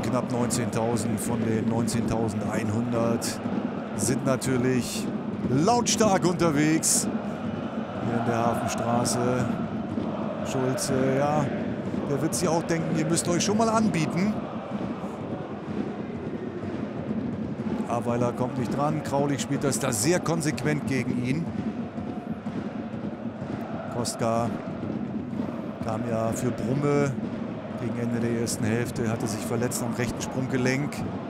knapp 19.000 von den 19.100 sind natürlich lautstark unterwegs hier in der Hafenstraße. Schulze, ja, der wird sich auch denken, ihr müsst euch schon mal anbieten. Aweiler kommt nicht dran. Kraulich spielt das da sehr konsequent gegen ihn. Kostka kam ja für Brumme gegen Ende der ersten Hälfte, hatte sich verletzt am rechten Sprunggelenk.